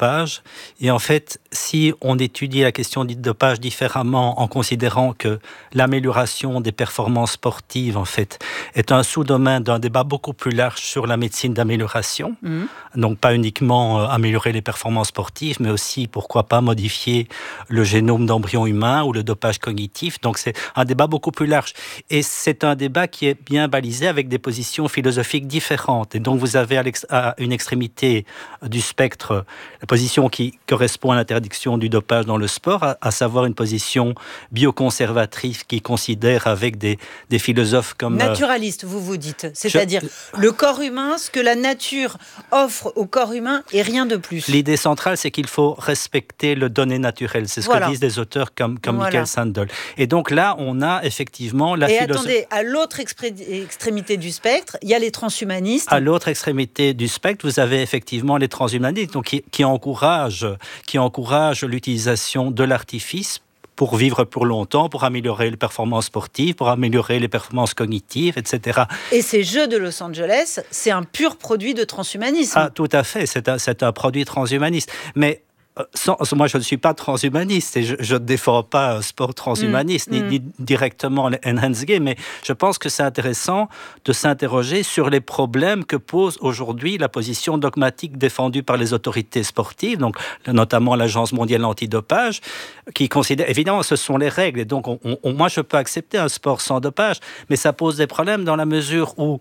dopage. Et en fait, si on étudie la question du dopage différemment en considérant que l'amélioration des performances sportives, en fait, est un sous-domaine d'un débat beaucoup plus large sur la médecine d'amélioration. Donc, pas uniquement améliorer les performances sportives, mais aussi, pourquoi pas, modifier le génome d'embryon humain ou le dopage cognitif. Donc, c'est un débat beaucoup plus large. Et c'est un débat qui est bien balisé avec des positions philosophiques différentes. Et donc, vous avez à une extrémité du spectre la position qui correspond à l'interdiction du dopage dans le sport, à savoir une position bioconservatrice qui considère avec des philosophes comme... Naturaliste, vous dites. C'est-à-dire le corps humain, ce que la nature offre au corps humain et rien de plus. L'idée centrale, c'est qu'il faut respecter le donné naturel. C'est ce que disent des auteurs comme Michael Sandel. Et donc là, on a effectivement la philosophie... Et attendez, à l'autre extrémité du spectre, il y a les transhumanistes. À l'autre extrémité du spectre, vous avez effectivement les transhumanistes donc qui encouragent l'utilisation de l'artifice pour vivre pour longtemps, pour améliorer les performances sportives, pour améliorer les performances cognitives, etc. Et ces Jeux de Los Angeles, c'est un pur produit de transhumanisme. Ah, tout à fait, c'est un produit transhumaniste. Mais moi, je ne suis pas transhumaniste et je ne défends pas un sport transhumaniste, ni directement l'enhanced game, mais je pense que c'est intéressant de s'interroger sur les problèmes que pose aujourd'hui la position dogmatique défendue par les autorités sportives, donc notamment l'Agence mondiale antidopage, qui considère, évidemment, ce sont les règles, et donc moi, je peux accepter un sport sans dopage, mais ça pose des problèmes dans la mesure où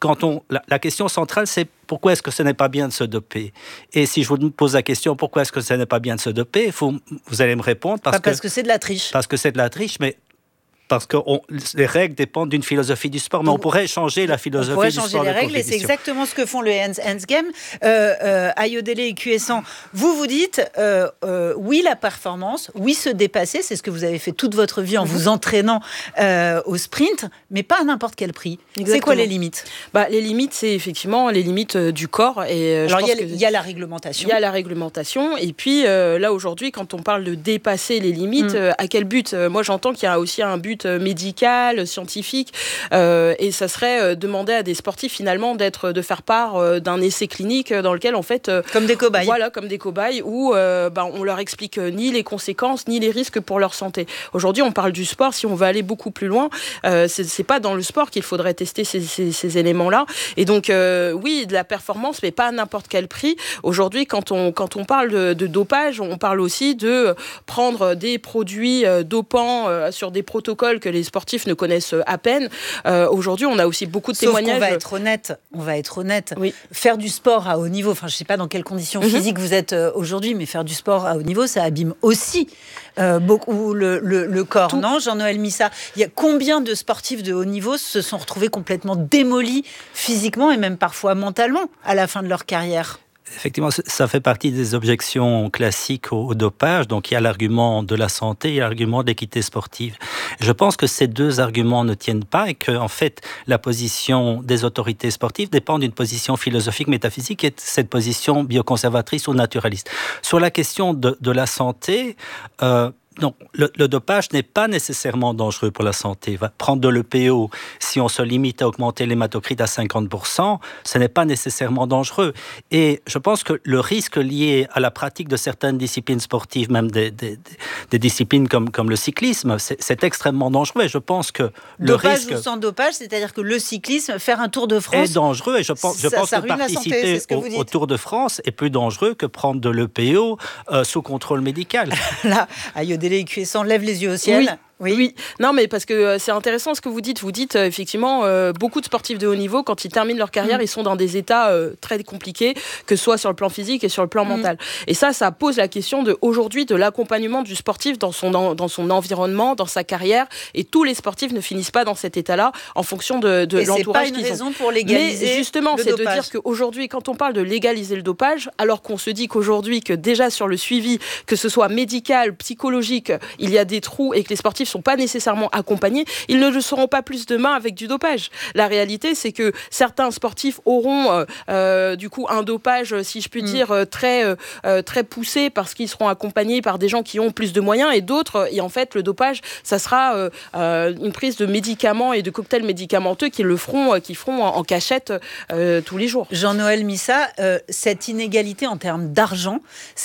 la question centrale, c'est pourquoi est-ce que ce n'est pas bien de se doper ? Et si je vous pose la question, pourquoi est-ce que ce n'est pas bien de se doper ? Vous allez me répondre parce que c'est de la triche. Parce que c'est de la triche, mais parce que les règles dépendent d'une philosophie du sport. Mais on pourrait changer la philosophie du sport. On pourrait changer les règles, et c'est exactement ce que font le Hands Game. Ayodele et QSan, vous dites, oui, la performance, oui, se dépasser, c'est ce que vous avez fait toute votre vie en vous entraînant au sprint, mais pas à n'importe quel prix. Exactement. C'est quoi les limites ? Les limites, c'est effectivement les limites du corps. Et alors, il y a la réglementation. Il y a la réglementation. Et puis, là, aujourd'hui, quand on parle de dépasser les limites, à quel but ? Moi, j'entends qu'il y a aussi un but médical, scientifique, et ça serait demander à des sportifs finalement de faire part d'un essai clinique dans lequel en fait comme des cobayes. Voilà, comme des cobayes où on leur explique ni les conséquences ni les risques pour leur santé. Aujourd'hui, on parle du sport. Si on veut aller beaucoup plus loin, c'est pas dans le sport qu'il faudrait tester ces éléments-là. Et donc oui, de la performance, mais pas à n'importe quel prix. Aujourd'hui, quand on parle de dopage, on parle aussi de prendre des produits dopants sur des protocoles que les sportifs ne connaissent à peine. Aujourd'hui, on a aussi beaucoup de témoignages. On va être honnête. Oui. Faire du sport à haut niveau, je ne sais pas dans quelles conditions physiques vous êtes aujourd'hui, mais faire du sport à haut niveau, ça abîme aussi beaucoup le corps. Tout. Non, Jean-Noël Missa, il y a combien de sportifs de haut niveau se sont retrouvés complètement démolis physiquement et même parfois mentalement à la fin de leur carrière ? Effectivement, ça fait partie des objections classiques au dopage. Donc, il y a l'argument de la santé et l'argument de l'équité sportive. Je pense que ces deux arguments ne tiennent pas et que, en fait, la position des autorités sportives dépend d'une position philosophique, métaphysique et de cette position bioconservatrice ou naturaliste. Sur la question de la santé, donc, le dopage n'est pas nécessairement dangereux pour la santé. Prendre de l'EPO, si on se limite à augmenter l'hématocrit à 50%, ce n'est pas nécessairement dangereux. Et je pense que le risque lié à la pratique de certaines disciplines sportives, même des disciplines comme le cyclisme, c'est extrêmement dangereux. Et je pense que le risque... Dopage ou sans dopage, c'est-à-dire que le cyclisme, faire un Tour de France... est dangereux. Et je pense que participer au Tour de France est plus dangereux que prendre de l'EPO sous contrôle médical. Là, Ayodele et QSan lève les yeux au ciel. Oui. Non, mais parce que c'est intéressant ce que vous dites. Vous dites effectivement, beaucoup de sportifs de haut niveau, quand ils terminent leur carrière, ils sont dans des états très compliqués, que ce soit sur le plan physique et sur le plan mental. Et ça pose la question aujourd'hui de l'accompagnement du sportif dans son environnement, dans sa carrière. Et tous les sportifs ne finissent pas dans cet état-là en fonction de l'entourage qu'ils ont. Et c'est pas une raison pour légaliser mais justement, le c'est dopage. de dire qu'aujourd'hui, quand on parle de légaliser le dopage, alors qu'on se dit qu'aujourd'hui, que déjà sur le suivi, que ce soit médical, psychologique, il y a des trous et que les sportifs sont pas nécessairement accompagnés, ils ne le seront pas plus demain avec du dopage. La réalité, c'est que certains sportifs auront du coup un dopage, si je puis dire, très poussé parce qu'ils seront accompagnés par des gens qui ont plus de moyens et d'autres, et en fait, le dopage, ça sera une prise de médicaments et de cocktails médicamenteux qui feront en cachette tous les jours. Jean-Noël Missa, cette inégalité en termes d'argent,